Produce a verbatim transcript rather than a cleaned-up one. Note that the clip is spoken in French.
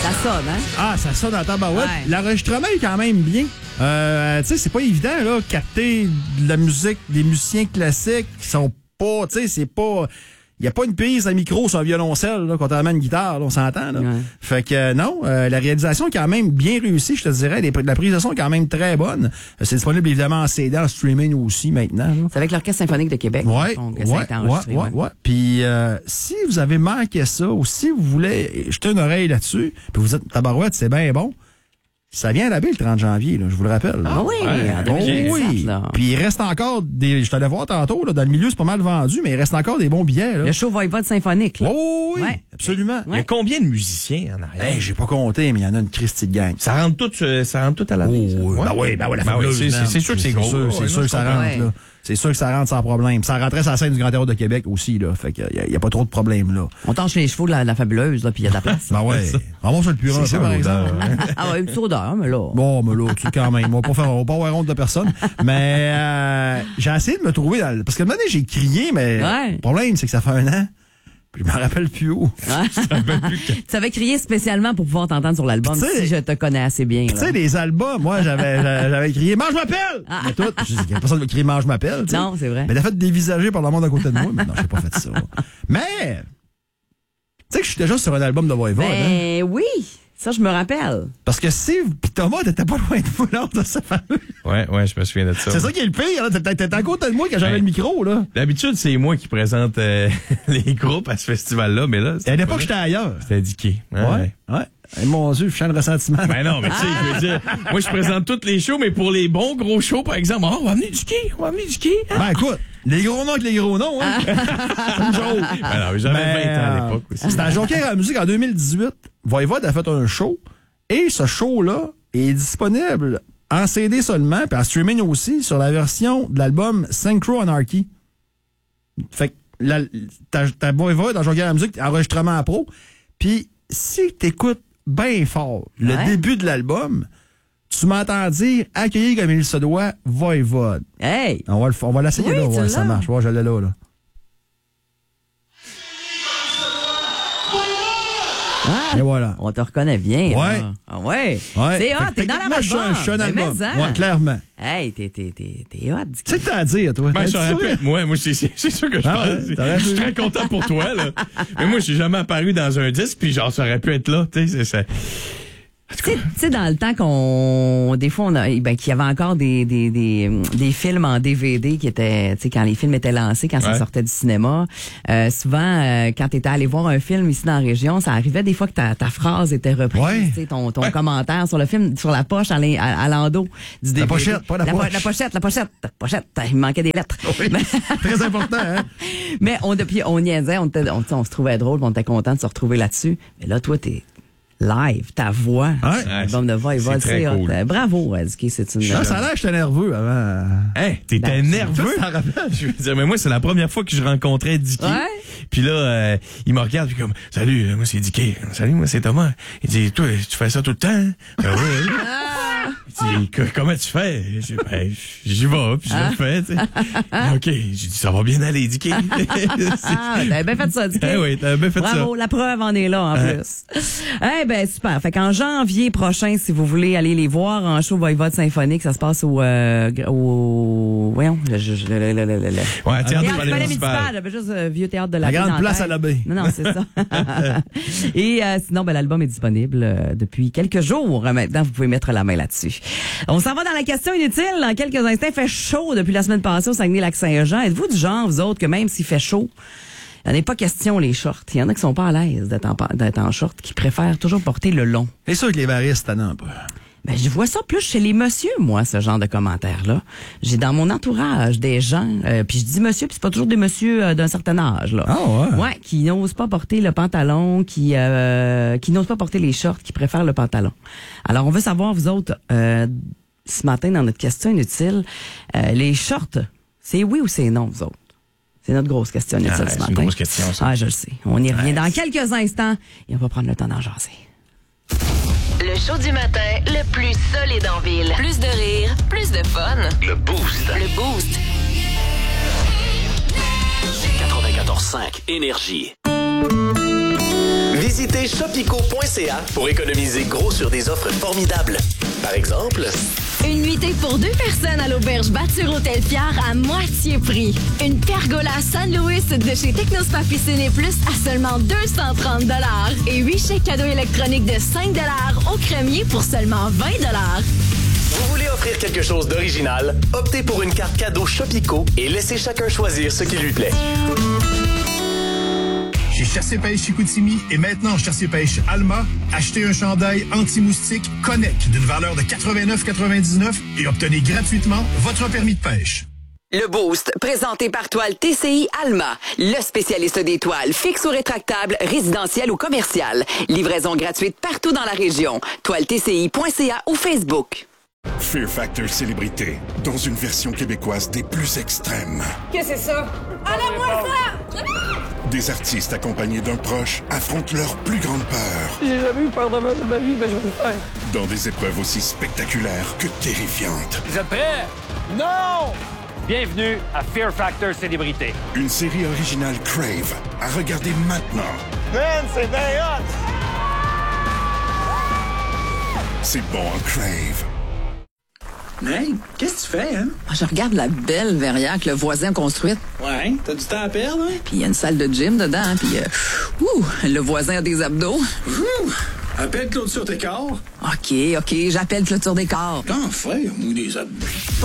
Ça sonne, hein? Ah, ça sonne dans la tabarouette. Ouais. L'enregistrement est quand même bien. Euh, tu sais, c'est pas évident, là, capter de la musique des musiciens classiques qui sont pas, tu sais, c'est pas... Il n'y a pas une prise à micro sur un violoncelle, là, contrairement à une guitare, là, on s'entend, là. Ouais. Fait que, euh, non, euh, la réalisation est quand même bien réussie, je te dirais. Les, la prise de son est quand même très bonne. Euh, c'est disponible, évidemment, en C D, en streaming aussi, maintenant, là. C'est avec l'Orchestre symphonique de Québec. Ouais, donc, ouais, ça a été enregistré, ouais, ouais, ouais. Puis euh, si vous avez manqué ça, ou si vous voulez jeter une oreille là-dessus, puis vous êtes tabarouette, c'est bien bon. Ça vient à la baie le trente janvier, là, je vous le rappelle. Là. Ah oui, Ouais, en Oh deux mille dix-sept, oui. là. Puis il reste encore des. Je t'allais voir tantôt, là, dans le milieu, c'est pas mal vendu, mais il reste encore des bons billets. Là. Le show Voivode symphonique. Là. Oh oui, Ouais. absolument. Il y a combien de musiciens en arrière? Hey, j'ai pas compté, mais il y en a une Christie de gang. Ça rentre tout, euh, ça rentre tout à la Oh, maison. oui. Ouais. Ben oui, ben oui, la Ben oui, fabuleuse, c'est- man. c'est- c'est sûr que c'est gros. sûr, Ouais, c'est ouais, sûr que ça je rentre, comprends. là. C'est sûr que ça rentre sans problème. Ça rentrait sur la scène du Grand Théâtre de Québec aussi, là. Fait qu'il y a, y a pas trop de problèmes, là. On tâche les chevaux de la, de la fabuleuse, là, puis il y a de la place. Ben ouais. On va sur le purin, C'est ça, par l'odeur, exemple. hein. Ah ouais, une petite odeur, mais là. Bon, mais là, tu quand même. On va pas faire, on va pas avoir honte de personne. Mais, euh, j'ai essayé de me trouver dans le, parce que maintenant, j'ai crié, mais Ouais. le problème, c'est que ça fait un an. Puis je me rappelle plus où. Tu avais crié spécialement pour pouvoir t'entendre sur l'album, Tu sais- si je te connais assez bien. Tu là. sais, les albums, moi, j'avais, j'avais crié Mange m'appelle! Mais tout. Je dis, il y a personne qui va crier Mange m'appelle, tu sais. Non, c'est vrai. Mais t'as fait dévisager par le monde à côté de moi. Mais non, j'ai pas fait ça. Mais, tu sais que je suis déjà sur un album de Voivode, hein. Ben oui, ça, je me rappelle. Parce que Steve pis Thomas, t'étais pas loin de moi lors de ça fameux. Ouais, ouais, je me souviens de ça. C'est ça qui est le pire, là. T'étais, t'étais à côté de moi quand j'avais Ouais. le micro, là. D'habitude, c'est moi qui présente euh, les groupes à ce festival-là, mais là, Et à l'époque, j'étais ailleurs. c'était indiqué. Ouais. Ouais. Et mon Dieu, je sens le ressentiment. Ben non, mais tu sais, je veux dire, moi, je présente toutes les shows, mais pour les bons gros shows, par exemple, oh, on va amener du ski, on va amener du ski. Ben écoute, les gros noms avec les gros noms, hein. C'est une joke. Ben non, mais j'avais Mais, vingt ans à euh, l'époque aussi. C'était à Joker à la musique en deux mille dix-huit. Voivode a fait un show. Et ce show-là est disponible en C D seulement, puis en streaming aussi, sur la version de l'album Synchro Anarchy. Fait que la, ta, ta Voivode dans Joker à la musique, enregistrement à pro. Puis si t'écoutes bien fort le Ouais. début de l'album, tu m'entends dire « Accueillir comme il se doit, Voivode ». Hey! On va, le, on va l'essayer Oui, là, tu voir si ça l'as. marche. Ouais, je l'ai là, là. Ah, Et voilà. on te reconnaît bien. Ouais. là. Ah ouais. Ouais. C'est hot, Fait que t'es dans la techniquement, je suis un- je suis un Mais album. mais, hein. Ouais, clairement. Hey, t'es, t'es, t'es, t'es hot. Dicky. Tu sais que t'as à dire, toi. Ben, T'as ça dit aurait pu être moi. Moi, c'est c'est- c'est sûr que je Ah pense. ouais, t'aurais Je suis pu. très content pour toi, là. Mais moi, je suis jamais apparu dans un disque, puis genre, ça aurait pu être là. Tu sais, c'est ça. Tu sais- tu sais, dans le temps qu'on, des fois, on a, ben, qu'il y avait encore des, des, des, des films en D V D qui étaient, tu sais, quand les films étaient lancés, quand ça Ouais. sortait du cinéma, euh, souvent, euh, quand t'étais allé voir un film ici dans la région, ça arrivait des fois que ta, ta phrase était reprise, Ouais. tu sais, ton, ton commentaire sur le film, sur la poche, à, l'en- à, à l'endos du D V D. pochette, pas la po- poche. La pochette, la pochette, la pochette, il me manquait des lettres. Oui. Très important, hein? Mais on, depuis, on niaisait, on, était- on, on se trouvait drôle, on était content de se retrouver là-dessus. Mais là, toi, t'es live, ta voix, Ouais. l'album de Voivode, C'est très c'est hot. cool. Euh, Bravo, Dicky, c'est une... Ah, ça a l'air que j'étais nerveux avant. Hey, t'étais Ben, nerveux. ça, ça rappelle. Je veux dire, mais moi, c'est la première fois que je rencontrais Dicky. Ouais. Puis là, euh, il me regarde, puis comme, salut, moi, c'est Dicky. Salut, moi, c'est Thomas. Il dit, toi, tu fais ça tout le temps? hein? Ben oui. Il dit, Que- comment tu fais? Je dis, ben, j'y vais, puis je le fais, tu sais. OK. J'ai dit, ça va bien aller, Dicky. Ah, t'avais bien fait ça, Dicky. Eh oui, t'avais bien fait Bravo, la preuve en est là, en plus. Eh ben, super. Fait qu'en janvier prochain, si vous voulez aller les voir en show Voivode symphonique, ça se passe au, euh, au, voyons, le, le, le, le, le, le- Ouais, théâtre Théâtre du du Palais Palais municipal. municipal, j'avais juste euh, vieux théâtre de la La grande Baie place Nanterre. à la baie. Non, non, c'est ça. Et euh, sinon, ben, l'album est disponible euh, depuis quelques jours. Maintenant, vous pouvez mettre la main là-dessus. On s'en va dans la question inutile. Dans quelques instants, il fait chaud depuis la semaine passée au Saguenay-Lac-Saint-Jean. Êtes-vous du genre, vous autres, que même s'il fait chaud, il n'y en a pas question les shorts. Il y en a qui sont pas à l'aise d'être en, d'être en short, qui préfèrent toujours porter le long. C'est sûr que les baristes, t'en as pas. Ben, je vois ça plus chez les messieurs, moi, ce genre de commentaires-là. J'ai dans mon entourage des gens, euh, puis je dis monsieur, puis c'est pas toujours des messieurs euh, d'un certain âge, là. Ah ouais? Ouais, qui n'osent pas porter le pantalon, qui euh, qui n'osent pas porter les shorts, qui préfèrent le pantalon. Alors, on veut savoir, vous autres, euh, ce matin, dans notre question inutile, euh, les shorts, c'est oui ou c'est non, vous autres? C'est notre grosse question inutile Ah, ce c'est matin. une grosse question, ça. Ah, je le sais. On y revient dans quelques instants et on va prendre le temps d'en jaser. Le show du matin le plus solide en ville. Plus de rire, plus de fun. Le Boost. Le Boost. quatre-vingt-quatorze cinq Énergie. Visitez shopico point c a pour économiser gros sur des offres formidables. Par exemple... Une nuitée pour deux personnes à l'auberge Batur Hôtel Pierre à moitié prix. Une pergola San Luis de chez Technospa Piscine et Plus à seulement deux cent trente dollars. Et huit chèques cadeaux électroniques de cinq dollars au crémier pour seulement vingt dollars. Vous voulez offrir quelque chose d'original? Optez pour une carte cadeau Shopico et laissez chacun choisir ce qui lui plaît. Chez Chassé-Pêche Chicoutimi et maintenant Chassé-Pêche Alma, achetez un chandail anti-moustique Connect d'une valeur de quatre-vingt-neuf quatre-vingt-dix-neuf et obtenez gratuitement votre permis de pêche. Le Boost, présenté par Toile T C I Alma, le spécialiste des toiles fixes ou rétractables, résidentielles ou commerciales. Livraison gratuite partout dans la région. toile T C I point c a ou Facebook. Fear Factor Célébrité, dans une version québécoise des plus extrêmes. Qu'est-ce que c'est ça? Enlève-moi ça! Des artistes accompagnés d'un proche affrontent leur plus grande peur. J'ai jamais eu peur de ma, de ma vie, mais je vais le faire. Dans des épreuves aussi spectaculaires que terrifiantes. Vous êtes prêts? Non! Bienvenue à Fear Factor Célébrité. Une série originale Crave à regarder maintenant. Man, c'est bien hot! C'est bon en Crave. Hey, qu'est-ce que tu fais, hein? Je regarde la belle verrière que le voisin a construite. Ouais, t'as du temps à perdre, hein? Puis il y a une salle de gym dedans, hein? Puis, euh, ouh, le voisin a des abdos. Ouh, appelle Clôture Décor. OK, OK, j'appelle Clôture Décor. Enfin, moi des abdos.